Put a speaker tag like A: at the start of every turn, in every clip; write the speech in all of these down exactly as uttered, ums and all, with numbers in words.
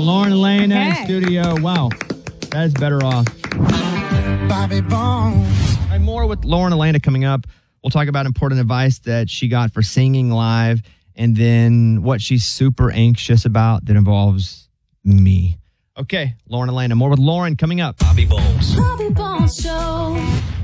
A: Lauren Lane in
B: Okay.
A: studio. Wow, that is better off.
C: Bobby Bones.
A: All right, more with Lauren Elena coming up. We'll talk about important advice that she got for singing live, and then what she's super anxious about that involves me. Okay, Lauren Elena. More with Lauren coming up.
D: Bobby Bones.
E: Bobby Bones Show.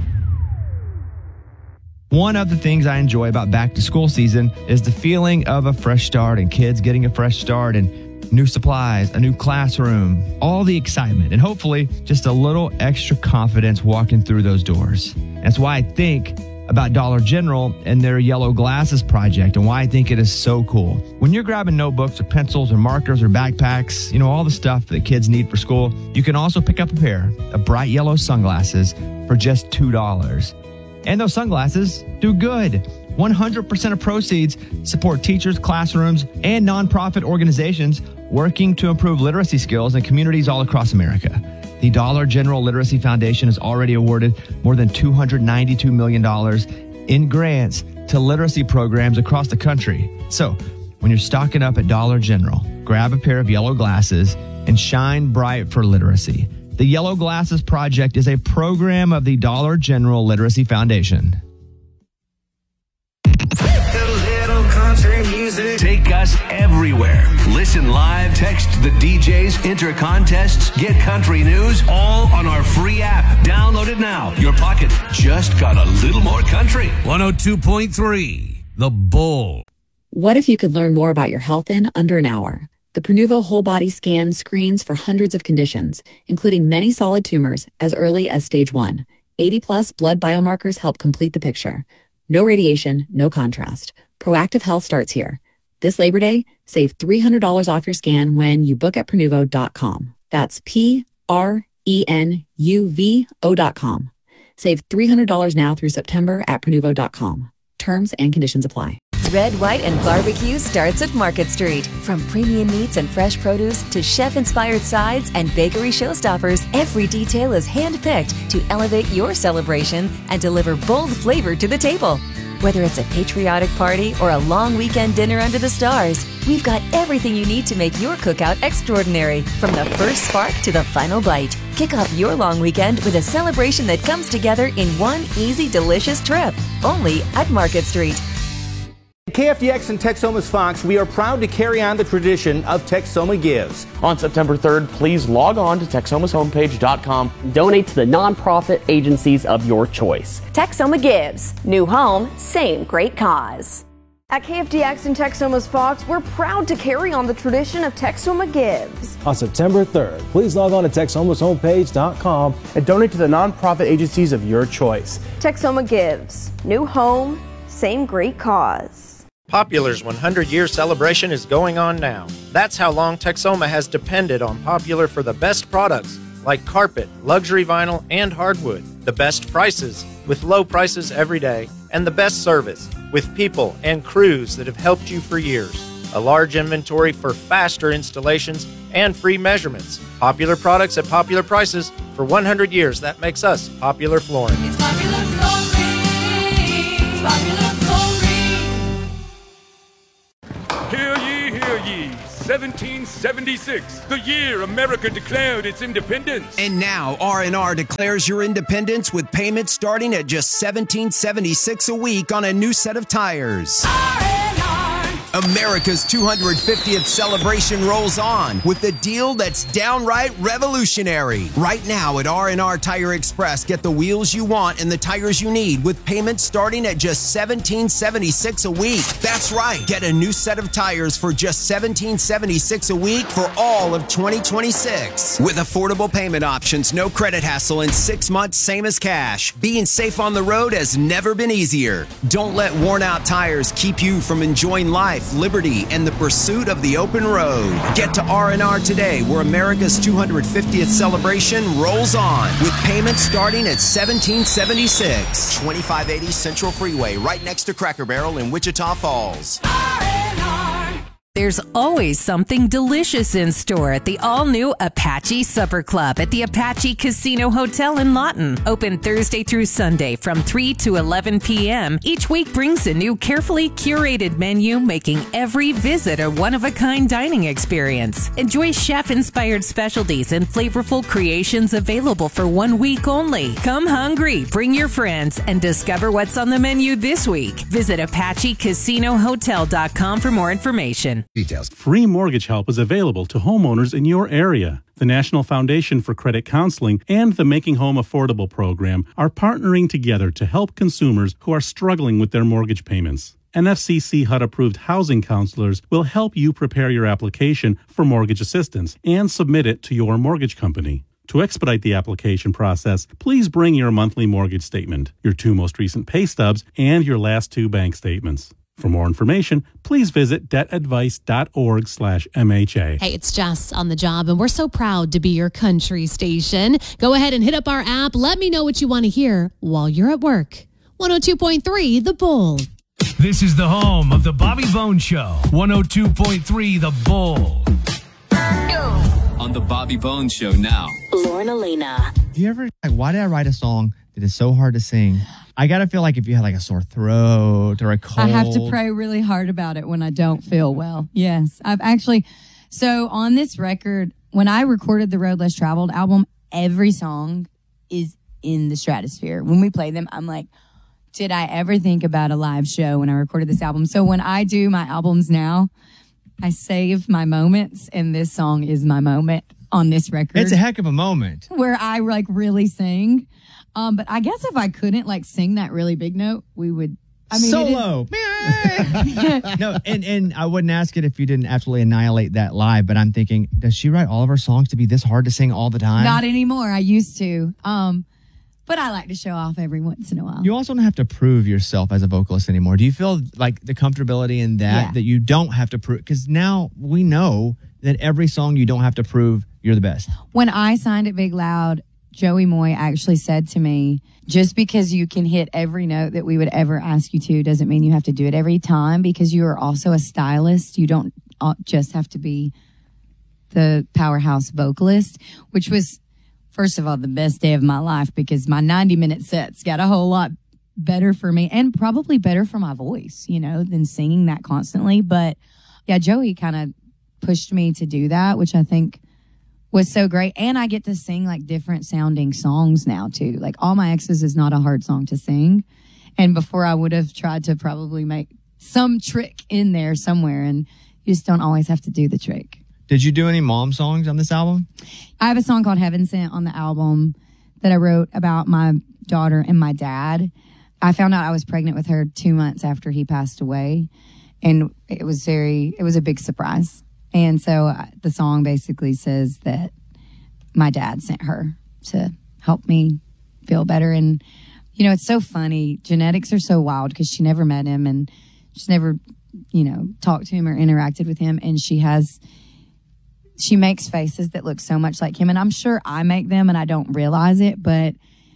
A: One of the things I enjoy about back to school season is the feeling of a fresh start and kids getting a fresh start and new supplies, a new classroom, all the excitement, and hopefully just a little extra confidence walking through those doors. That's why I think about Dollar General and their Yellow Glasses project and why I think it is so cool. When you're grabbing notebooks or pencils or markers or backpacks, you know, all the stuff that kids need for school, you can also pick up a pair of bright yellow sunglasses for just two dollars. And those sunglasses do good. one hundred percent of proceeds support teachers, classrooms, and nonprofit organizations working to improve literacy skills in communities all across America. The Dollar General Literacy Foundation has already awarded more than two hundred ninety-two million dollars in grants to literacy programs across the country. So, when you're stocking up at Dollar General, grab a pair of yellow glasses and shine bright for literacy. The Yellow Glasses Project is a program of the Dollar General Literacy Foundation.
D: Take us everywhere. Listen live, text the D Js, enter contests, get country news, all on our free app. Download it now. Your pocket just got a little more country.
F: one oh two point three, The Bull.
G: What if you could learn more about your health in under an hour? The Prenuvo Whole Body Scan screens for hundreds of conditions, including many solid tumors as early as stage one. eighty plus blood biomarkers help complete the picture. No radiation, no contrast. Proactive health starts here. This Labor Day, save three hundred dollars off your scan when you book at Prenuvo dot com. That's P R E N U V O dot com. Save three hundred dollars now through September at Prenuvo dot com. Terms and conditions apply.
H: Red, White, and Barbecue starts at Market Street. From premium meats and fresh produce to chef-inspired sides and bakery showstoppers, every detail is hand-picked to elevate your celebration and deliver bold flavor to the table. Whether it's a patriotic party or a long weekend dinner under the stars, we've got everything you need to make your cookout extraordinary, from the first spark to the final bite. Kick off your long weekend with a celebration that comes together in one easy, delicious trip, only at Market Street.
I: K F D X and Texoma's Fox, we are proud to carry on the tradition of Texoma Gives.
J: On September third, please log on to texomas homepage dot com. Donate to the nonprofit agencies of your choice.
K: Texoma Gives. New home, same great cause. At K F D X and Texoma's Fox, we're proud to carry on the tradition of Texoma Gives.
L: On September third, please log on to texomas homepage dot com
J: and donate to the nonprofit agencies of your choice.
K: Texoma Gives. New home, same great cause.
M: Popular's one hundred year celebration is going on now. That's how long Texoma has depended on Popular for the best products like carpet, luxury vinyl, and hardwood. The best prices with low prices every day, and the best service with people and crews that have helped you for years. A large inventory for faster installations and free measurements. Popular products at popular prices for one hundred years. That makes us Popular Flooring.
E: It's Popular Flooring. It's Popular Flooring.
N: Hear ye, hear ye. seventeen seventy-six, the year America declared its independence.
F: And now R and R declares your independence with payments starting at just seventeen seventy-six a week on a new set of tires.
E: R and R.
F: America's two hundred fiftieth celebration rolls on with a deal that's downright revolutionary. Right now at R and R Tire Express, get the wheels you want and the tires you need with payments starting at just seventeen seventy-six a week. That's right. Get a new set of tires for just seventeen seventy-six a week for all of twenty twenty-six. With affordable payment options, no credit hassle, and six months same as cash. Being safe on the road has never been easier. Don't let worn out tires keep you from enjoying life, liberty, and the pursuit of the open road. Get to R and R today, where America's two hundred fiftieth celebration rolls on with payments starting at seventeen seventy-six. twenty-five eighty Central Freeway, right next to Cracker Barrel in Wichita Falls.
E: R and R.
B: There's always something delicious in store at the all-new Apache Supper Club at the Apache Casino Hotel in Lawton. Open Thursday through Sunday from three to eleven p.m. Each week brings a new carefully curated menu, making every visit a one-of-a-kind dining experience. Enjoy chef-inspired specialties and flavorful creations available for one week only. Come hungry, bring your friends, and discover what's on the menu this week. Visit Apache Casino Hotel dot com for more information.
O: Details. Free mortgage help is available to homeowners in your area. The National Foundation for Credit Counseling and the Making Home Affordable program are partnering together to help consumers who are struggling with their mortgage payments. N F C C H U D-approved housing counselors will help you prepare your application for mortgage assistance and submit it to your mortgage company. To expedite the application process, please bring your monthly mortgage statement, your two most recent pay stubs, and your last two bank statements. For more information, please visit debtadvice.org slash MHA.
P: Hey, it's Jess on the job, and we're so proud to be your country station. Go ahead and hit up our app. Let me know what you want to hear while you're at work. one oh two point three The Bull.
Q: This is the home of the Bobby Bone Show. one oh two point three The Bull.
R: On the Bobby Bone Show now.
S: Lauren Elena.
A: You ever, like, why did I write a song that is so hard to sing? I got to feel like if you had like a sore throat or a cold.
T: I have to pray really hard about it when I don't feel well. Yes. I've actually, so on this record, when I recorded the Road Less Traveled album, every song is in the stratosphere. When we play them, I'm like, did I ever think about a live show when I recorded this album? So when I do my albums now, I save my moments, and this song is my moment on this record.
A: It's a heck of a moment.
T: Where I like really sing. Um, but I guess if I couldn't like sing that really big note, we would. I mean,
A: solo. No, and, and I wouldn't ask it if you didn't absolutely annihilate that live. But I'm thinking, does she write all of her songs to be this hard to sing all the time?
T: Not anymore. I used to. Um, but I like to show off every once in a while.
A: You also don't have to prove yourself as a vocalist anymore. Do you feel like the comfortability in that,
T: Yeah.
A: that you don't have to prove? Because now we know that every song you don't have to prove you're the best.
T: When I signed at Big Loud, Joey Moy actually said to me, just because you can hit every note that we would ever ask you to doesn't mean you have to do it every time, because you are also a stylist. You don't just have to be the powerhouse vocalist, which was, first of all, the best day of my life, because my ninety minute sets got a whole lot better for me and probably better for my voice, you know, than singing that constantly. But yeah, Joey kind of pushed me to do that, which I think was so great. And I get to sing like different sounding songs now too. Like All My Exes is not a hard song to sing. And before I would have tried to probably make some trick in there somewhere, and you just don't always have to do the trick.
A: Did you do any mom songs on this album?
T: I have a song called Heaven Sent on the album that I wrote about my daughter and my dad. I found out I was pregnant with her two months after he passed away. And it was very, it was a big surprise. And so uh, the song basically says that my dad sent her to help me feel better. And, you know, it's so funny. Genetics are so wild because she never met him and she's never, you know, talked to him or interacted with him. And she has, she makes faces that look so much like him. And I'm sure I make them and I don't realize it, but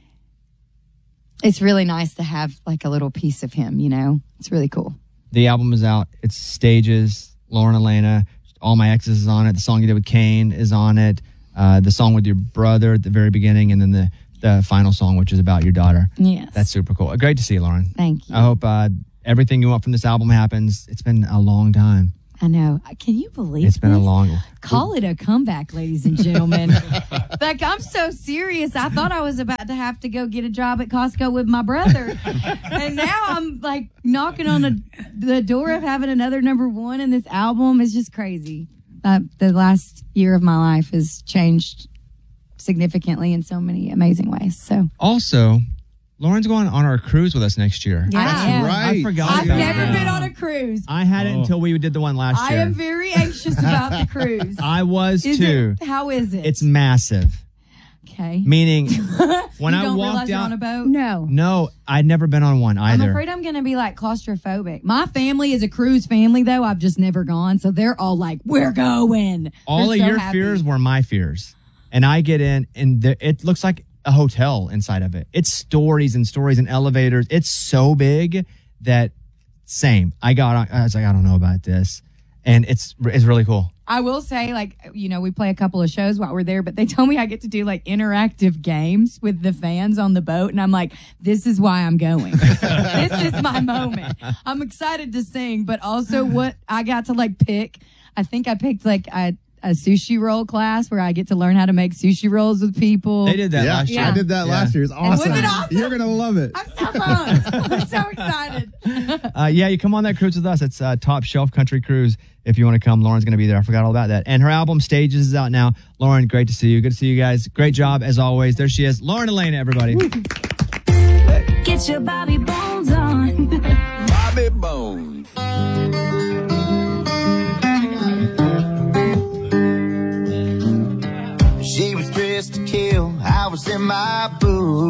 T: it's really nice to have like a little piece of him, you know? It's really cool.
A: The album is out. It's Stages, Lauren Elena. All My Exes is on it. The song you did with Kane is on it. Uh, the song with your brother at the very beginning, and then the, the final song, which is about your daughter.
T: Yes.
A: That's super cool. Great to see you, Lauren.
T: Thank you.
A: I hope uh, everything you want from this album happens. It's been a long time.
T: I know. Can you believe
A: It's been
T: this?
A: a long...
T: Call it a comeback, ladies and gentlemen. Like, I'm so serious. I thought I was about to have to go get a job at Costco with my brother. And now I'm, like, knocking on the, the door of having another number one in this album. It's just crazy. Uh, the last year of my life has changed significantly in so many amazing ways. So
A: Also, Lauren's going on our cruise with us next year.
T: Yeah. I am.
A: I forgot
T: I've
A: about
T: never
A: that.
T: been on a cruise.
A: I had it
T: Oh.
A: until we did the one last
T: I
A: year.
T: am very anxious about the cruise.
A: I was
T: Is
A: too.
T: It, how is it?
A: It's massive.
T: Okay.
A: Meaning, when
T: you
A: I
T: don't
A: walked
T: realize you're
A: out,
T: on a boat? No.
A: no, I'd never been on one either.
T: I'm afraid I'm going to be like claustrophobic. My family is a cruise family, though. I've just never gone. So they're all like, we're going.
A: All
T: They're
A: of
T: so
A: your
T: happy.
A: fears were my fears. And I get in, and the, it looks like a hotel inside of it. It's stories and stories and elevators. It's so big that, same. I got on, I was like, I don't know about this. and it's it's really cool.
T: I will say, like, you know, we play a couple of shows while we're there, but they told me I get to do like interactive games with the fans on the boat. And I'm like, this is why I'm going. This is my moment. I'm excited to sing, but also what I got to like pick. I think I picked like a, a sushi roll class where I get to learn how to make sushi rolls with people.
A: They did that
S: yeah,
A: last year.
S: I did that
A: Yeah.
S: last year. It's awesome.
T: Was it awesome?
S: You're going to love it.
T: I'm so pumped. I'm so excited.
A: Uh, yeah, you come on that cruise with us. It's uh, Top Shelf Country Cruise. If you want to come, Lauren's going to be there. I forgot all about that. And her album Stages is out now. Lauren, great to see you. Good to see you guys. Great job as always. There she is, Lauren Elena, everybody.
E: Get your Bobby Bones on.
C: Bobby Bones. She was dressed to kill. I was in my boots.